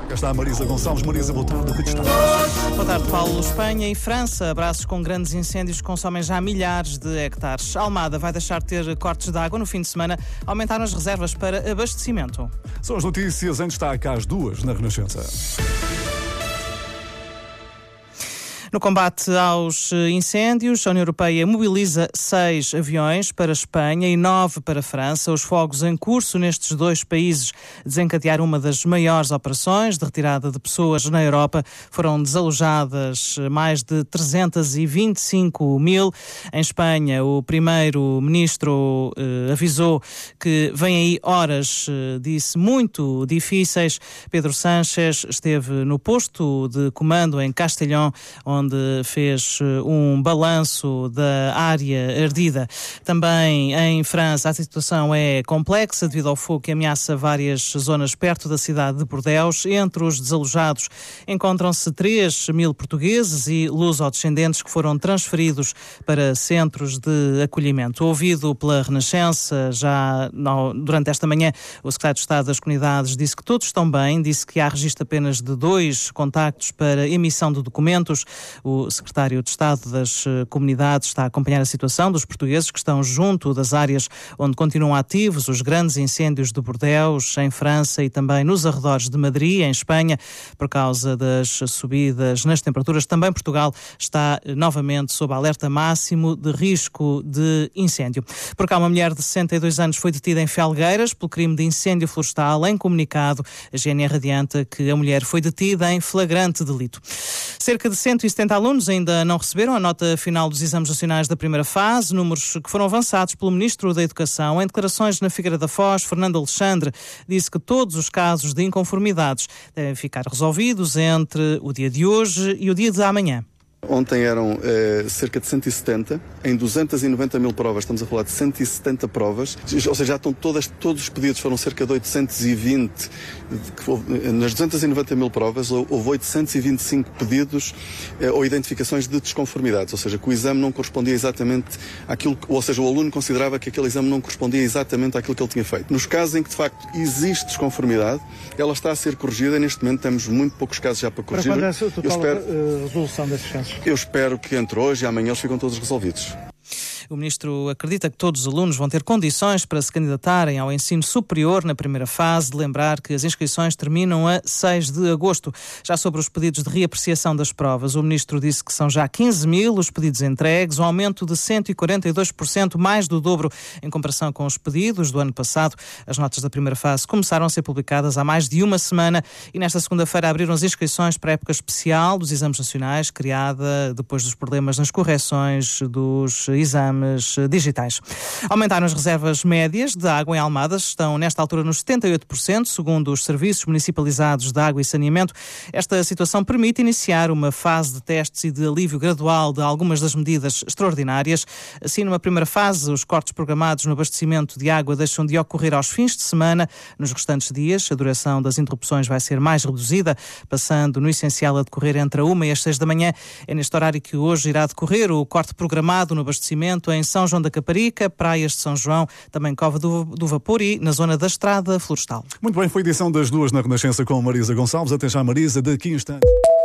Cá está a Marisa Gonçalves. Marisa, boa tarde. Que destaques? Boa tarde, Paulo. Espanha e França, abraços com grandes incêndios que consomem já milhares de hectares. Almada vai deixar de ter cortes de água no fim de semana. Aumentaram as reservas para abastecimento. São as notícias em destaque às 2 na Renascença. No combate aos incêndios, a União Europeia mobiliza 6 aviões para a Espanha e 9 para a França. Os fogos em curso nestes dois países desencadearam uma das maiores operações de retirada de pessoas na Europa. Foram desalojadas mais de 325 mil. Em Espanha, o primeiro-ministro avisou que vêm aí horas, disse, muito difíceis. Pedro Sánchez esteve no posto de comando em Castellón, onde fez um balanço da área ardida. Também em França a situação é complexa devido ao fogo que ameaça várias zonas perto da cidade de Bordeaux. Entre os desalojados encontram-se 3 mil portugueses e luso-descendentes que foram transferidos para centros de acolhimento. Ouvido pela Renascença, durante esta manhã, o secretário de Estado das Comunidades disse que todos estão bem, disse que há registro apenas de 2 contactos para emissão de documentos. O secretário de Estado das Comunidades está a acompanhar a situação dos portugueses que estão junto das áreas onde continuam ativos os grandes incêndios de Bordeaux, em França, e também nos arredores de Madrid, em Espanha, por causa das subidas nas temperaturas. Também Portugal está novamente sob alerta máximo de risco de incêndio. Por cá, uma mulher de 62 anos foi detida em Felgueiras pelo crime de incêndio florestal. Em comunicado, a GNR adianta que a mulher foi detida em flagrante delito. Cerca de 170 alunos ainda não receberam a nota final dos exames nacionais da primeira fase, números que foram avançados pelo Ministro da Educação. Em declarações na Figueira da Foz, Fernando Alexandre disse que todos os casos de inconformidades devem ficar resolvidos entre o dia de hoje e o dia de amanhã. Ontem eram cerca de 170, em 290 mil provas, estamos a falar de 170 provas, ou seja, já estão todos os pedidos, foram cerca de 820, nas 290 mil provas houve 825 pedidos ou identificações de desconformidades, ou seja, que o exame não correspondia exatamente àquilo, ou seja, o aluno considerava que aquele exame não correspondia exatamente àquilo que ele tinha feito. Nos casos em que de facto existe desconformidade, ela está a ser corrigida, neste momento temos muito poucos casos já para corrigir. Para quando é a total resolução desses casos? Eu espero que entre hoje e amanhã eles ficam todos resolvidos. O Ministro acredita que todos os alunos vão ter condições para se candidatarem ao ensino superior na primeira fase. De lembrar que as inscrições terminam a 6 de agosto. Já sobre os pedidos de reapreciação das provas, o Ministro disse que são já 15 mil os pedidos entregues, um aumento de 142%, mais do dobro em comparação com os pedidos do ano passado. As notas da primeira fase começaram a ser publicadas há mais de uma semana e nesta segunda-feira abriram as inscrições para a época especial dos exames nacionais, criada depois dos problemas nas correções dos exames digitais. Aumentaram as reservas médias de água em Almada, estão nesta altura nos 78%, segundo os serviços municipalizados de água e saneamento. Esta situação permite iniciar uma fase de testes e de alívio gradual de algumas das medidas extraordinárias. Assim, numa primeira fase, os cortes programados no abastecimento de água deixam de ocorrer aos fins de semana. Nos restantes dias, a duração das interrupções vai ser mais reduzida, passando no essencial a decorrer entre a 1 e as 6 da manhã. É neste horário que hoje irá decorrer o corte programado no abastecimento em São João da Caparica, Praias de São João, também Cova do Vapor e na zona da Estrada Florestal. Muito bem, foi a edição das 2 na Renascença com Marisa Gonçalves. Até já, Marisa, daqui a instantes.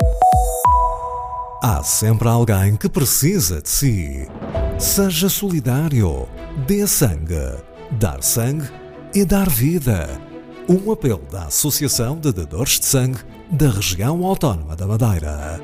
Há sempre alguém que precisa de si. Seja solidário. Dê sangue. Dar sangue é dar vida. Um apelo da Associação de Dadores de Sangue da Região Autónoma da Madeira.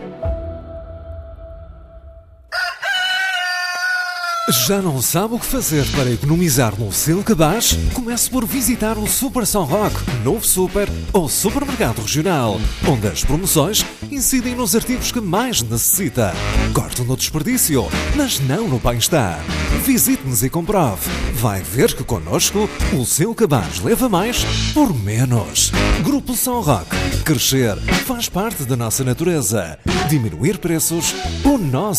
Já não sabe o que fazer para economizar no seu cabaz? Comece por visitar o Super São Roque, novo super ou supermercado regional, onde as promoções incidem nos artigos que mais necessita. Corte no desperdício, mas não no bem-estar. Visite-nos e comprove. Vai ver que connosco o seu cabaz leva mais por menos. Grupo São Roque. Crescer faz parte da nossa natureza. Diminuir preços, o nosso